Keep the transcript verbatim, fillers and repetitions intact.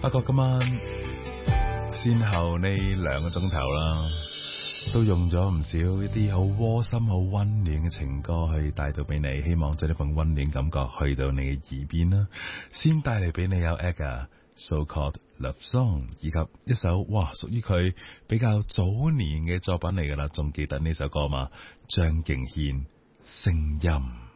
發覺今晚先後呢兩個鐘頭啦，都用咗唔少一啲好窩心、好溫暖嘅情歌去帶到俾你，希望將呢份溫暖感覺去到你嘅耳邊啦。先帶嚟俾你有 Aga。So Called Love Song， 以及一首哇屬於佢比較早年嘅作品嚟噶啦，仲記得呢首歌嘛？張敬軒聲音。